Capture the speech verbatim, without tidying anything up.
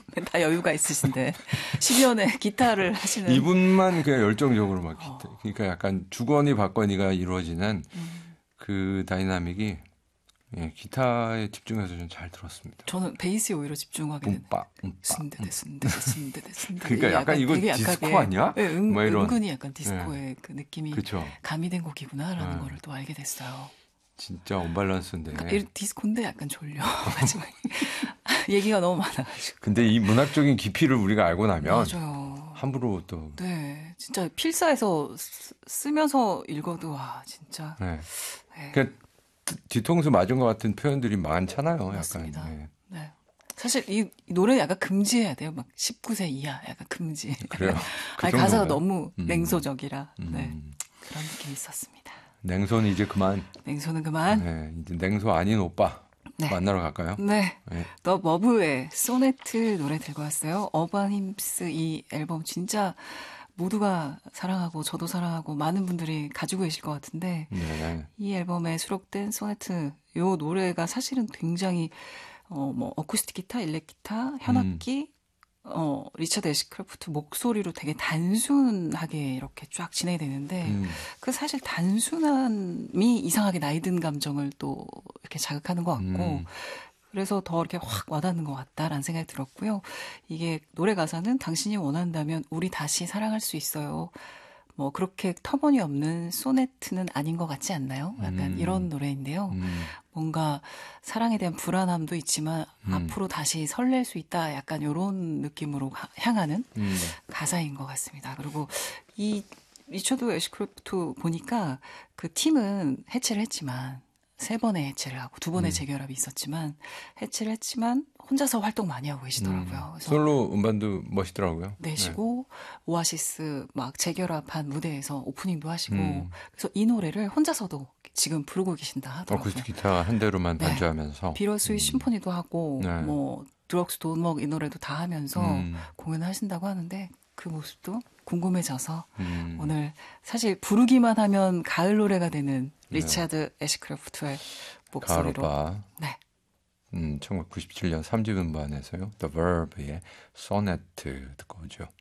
다 여유가 있으신데 십여 년의 기타를 하시는. 이분만 그냥 열정적으로 막 기타. 어. 그러니까 약간 주거니 받거니가 이루어지는 음. 그 다이나믹이 예, 기타에 집중해서 좀 잘 들었습니다. 저는 베이스에 오히려 집중하게 되는. 음빠, 음빠. 순대대, 순대대, 순대대, 순대대. 그러니까 약간, 약간 이거 디스코 약하게, 아니야? 네, 은, 뭐 이런. 은근히 약간 디스코의 네. 그 느낌이 그쵸? 가미된 곡이구나라는 네. 거를 또 알게 됐어요. 진짜 언밸런스인데. 그러니까 디스코인데 약간 졸려. 얘기가 너무 많아가지고. 근데 이 문학적인 깊이를 우리가 알고 나면 맞아요. 함부로 또. 네, 진짜 필사에서 쓰, 쓰면서 읽어도 와 진짜. 네. 네. 그러니까 뒤통수 맞은 것 같은 표현들이 많잖아요. 맞습니다. 약간. 네. 네. 사실 이, 이 노래 약간 금지해야 돼요. 막 십구 세 이하 약간 금지. 그래요. 그 아니, 가사가 너무 음. 냉소적이라 음. 네. 그런 느낌이 있었습니다. 냉소는 이제 그만. 냉소는 그만. 네, 이제 냉소 아닌 오빠 네. 만나러 갈까요? 네. 네. 더 머브의 소네트 노래 들고 왔어요. 어반힘스 이 앨범 진짜 모두가 사랑하고 저도 사랑하고 많은 분들이 가지고 계실 것 같은데 네. 이 앨범에 수록된 소네트 이 노래가 사실은 굉장히 어, 뭐 어쿠스틱 기타, 일렉 기타, 현악기, 음. 어, 리처드 애시크래프트 목소리로 되게 단순하게 이렇게 쫙 진행이 되는데 음. 그 사실 단순함이 이상하게 나이든 감정을 또 이렇게 자극하는 것 같고 음. 그래서 더 이렇게 확 와닿는 것 같다라는 생각이 들었고요. 이게 노래 가사는 당신이 원한다면 우리 다시 사랑할 수 있어요. 뭐 그렇게 터무니없는 소네트는 아닌 것 같지 않나요? 약간 음. 이런 노래인데요. 음. 뭔가 사랑에 대한 불안함도 있지만 음. 앞으로 다시 설렐 수 있다. 약간 이런 느낌으로 가, 향하는 음. 가사인 것 같습니다. 그리고 이 리처드 애시크래프트 보니까 그 팀은 해체를 했지만 세 번의 해체를 하고 두 번의 음. 재결합이 있었지만 해체를 했지만 혼자서 활동 많이 하고 계시더라고요. 음. 솔로 음반도 멋있더라고요. 내시고 네. 오아시스 막 재결합한 무대에서 오프닝도 하시고 음. 그래서 이 노래를 혼자서도 지금 부르고 계신다 하더라고요. 어쿠스틱 기타 한 대로만 네. 반주하면서 비러스윗 음. 심포니도 하고 네. 뭐 드럭스 돈먹 이 노래도 다 하면서 음. 공연을 하신다고 하는데 그 모습도 궁금해져서 음. 오늘 사실 부르기만 하면 가을 노래가 되는 리차드 네. 애시크래프트의 목소리로 가을오빠. 네. 음, 천구백구십칠 년 삼 집 음반에서요. The Verve의 소네트 듣고 오죠.